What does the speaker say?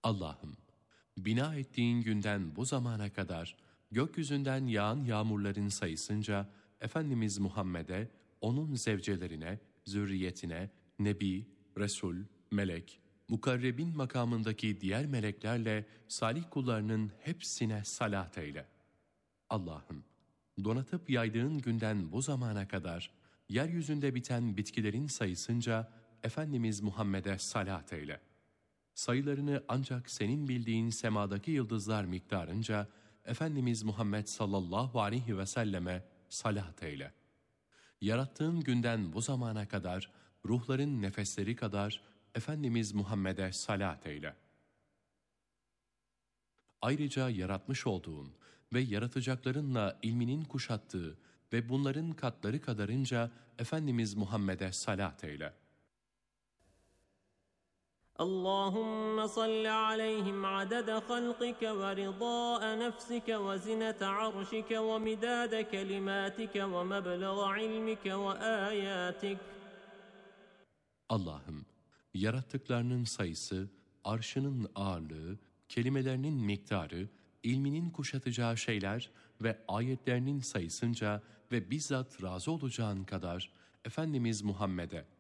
Allah'ım, bina ettiğin günden bu zamana kadar gökyüzünden yağan yağmurların sayısınca Efendimiz Muhammed'e, onun zevcelerine, zürriyetine, Nebi, Resul, melek, mukarrebin makamındaki diğer meleklerle salih kullarının hepsine salat eyle. Allah'ım, donatıp yaydığın günden bu zamana kadar yeryüzünde biten bitkilerin sayısınca Efendimiz Muhammed'e salat eyle. Sayılarını ancak senin bildiğin semadaki yıldızlar miktarınca Efendimiz Muhammed sallallahu aleyhi ve selleme salat eyle. Yarattığın günden bu zamana kadar ruhların nefesleri kadar Efendimiz Muhammed'e salat eyle. Ayrıca yaratmış olduğun ve yaratacaklarınla ilminin kuşattığı ve bunların katları kadarınca Efendimiz Muhammed'e salat eyle. اللهم صل عليهم عدد خلقك ورضاء نفسك وزنة عرشك ومداد كلماتك ومبلغ علمك وآياتك. Allah'ım, yarattıklarının sayısı, arşının ağırlığı, kelimelerinin miktarı, ilminin kuşatacağı şeyler ve ayetlerinin sayısınca ve bizzat razı olacağın kadar Efendimiz Muhammed'e